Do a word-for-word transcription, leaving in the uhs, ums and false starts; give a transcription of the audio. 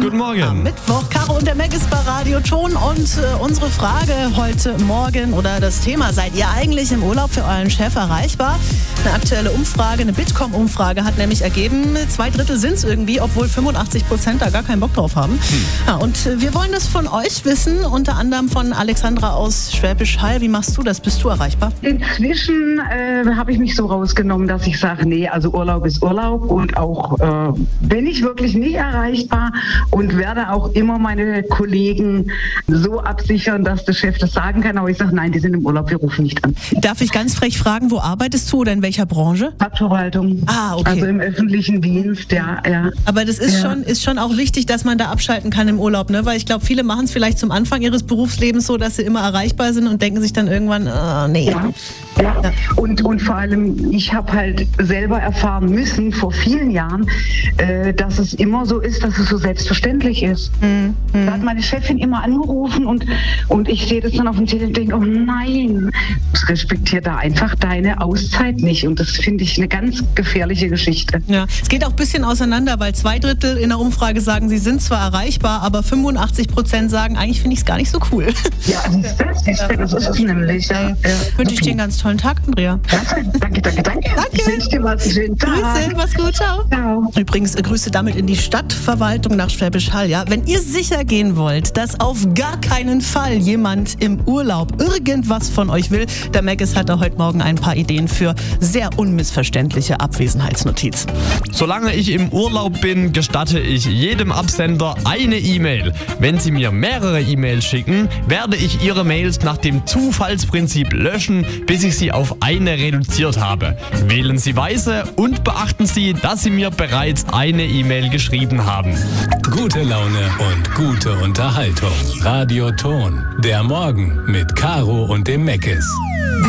Guten Morgen. Am Mittwoch, Caro und der Mac ist bei Radio Ton und äh, unsere Frage heute Morgen oder das Thema: Seid ihr eigentlich im Urlaub für euren Chef erreichbar? Eine aktuelle Umfrage, eine Bitkom-Umfrage hat nämlich ergeben, zwei Drittel sind es irgendwie, obwohl fünfundachtzig Prozent da gar keinen Bock drauf haben. Hm. Ja, und äh, wir wollen das von euch wissen, unter anderem von Alexandra aus Schwäbisch Hall. Wie machst du das? Bist du erreichbar? Inzwischen äh, habe ich mich so rausgenommen, dass ich sage, nee, also Urlaub ist Urlaub und auch äh, bin ich wirklich nicht erreichbar und werde auch immer meine Kollegen so absichern, dass der Chef das sagen kann. Aber ich sage, nein, die sind im Urlaub, wir rufen nicht an. Darf ich ganz frech fragen, wo arbeitest du oder in welcher Branche? Stadtverwaltung. Ah, okay. Also im öffentlichen Dienst, ja. ja. Aber das ist, ja. schon, ist schon auch wichtig, dass man da abschalten kann im Urlaub, ne? Weil ich glaube, viele machen es vielleicht zum Anfang ihres Berufslebens so, dass sie immer erreichbar sind und denken sich dann irgendwann, äh, nee. Ja. Ja. ja. Und, und vor allem, ich habe halt selber erfahren müssen, vor vielen Jahren, äh, dass es immer so ist, dass es so selbstverständlich ist. Mhm. Da hat meine Chefin immer angerufen und, und ich sehe das dann auf dem Telefon und denke, oh nein, das respektiert da einfach deine Auszeit nicht. Und das finde ich eine ganz gefährliche Geschichte. Ja, es geht auch ein bisschen auseinander, weil zwei Drittel in der Umfrage sagen, sie sind zwar erreichbar, aber fünfundachtzig Prozent sagen, eigentlich finde ich es gar nicht so cool. Ja, siehst du, siehst du, das ist es nämlich. Ja. Ja. Wünsche ich dir einen ganz tollen Tag, Andrea. Danke, danke, danke. danke. Ich wünsche dir was. Schönen Tag. Grüße, mach's gut, ciao. Ciao. Übrigens, Grüße damit in die Stadtverwaltung nach Schwäbisch Hall. Ja? Wenn ihr sicher gehen wollt, dass auf gar keinen Fall jemand im Urlaub irgendwas von euch will, der Maggis hat da heute Morgen ein paar Ideen für sehr unmissverständliche Abwesenheitsnotizen. Solange ich im Urlaub bin, gestatte ich jedem Absender eine E-Mail. Wenn Sie mir mehrere E-Mails schicken, werde ich Ihre Mails nach dem Zufallsprinzip löschen, bis ich sie auf eine reduziert habe. Wählen Sie weise und beachten Sie, dass Sie mir bereits eine E-Mail geschrieben haben. Gute Laune und gute Unterhaltung. Radio Ton. Der Morgen mit Caro und dem Maggis.